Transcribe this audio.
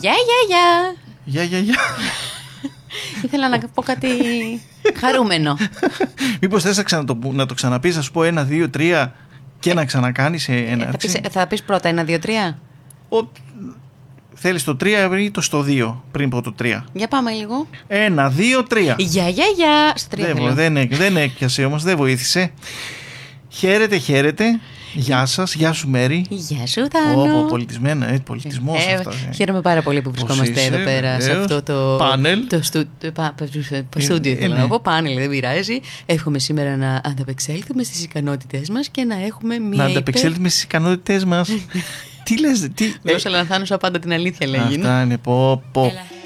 Γεια. Ήθελα να πω κάτι χαρούμενο. Μήπως θες να το ξαναπείς, να σου πω 1, 2, 3 και να ξανακάνεις ένα. Θα πεις πρώτα 1, 2, 3. Θέλεις το 3 ή το στο 2 πριν από το 3? Για πάμε λίγο. 1, 2, 3. Γεια. Στο 3 δεν έπιασε όμως, δεν βοήθησε. Χαίρετε. Γεια σας, γεια σου Μέρη. Γεια σου Θάνο. Πολιτισμός αυτά. Χαίρομαι πάρα πολύ που βρισκόμαστε εδώ πέρα σε αυτό το πάνελ. Το στούντιο θέλω να πω, πάνελ δεν πειράζει. Εύχομαι σήμερα να ανταπεξέλθουμε στις ικανότητές μας και να έχουμε μία. Να ανταπεξέλθουμε στις ικανότητές μας. Τι λες, Δώσε Λανθάνο σαν πάντα την αλήθεια λέγει. Αυτά είναι πω.